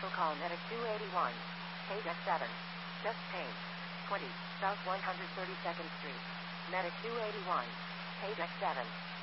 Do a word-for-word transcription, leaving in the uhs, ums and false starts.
Also call Medic two eighty-one. Page X seven. Chest pain. twenty, South one hundred thirty-second Street. Medic two eighty-one. Page X seven.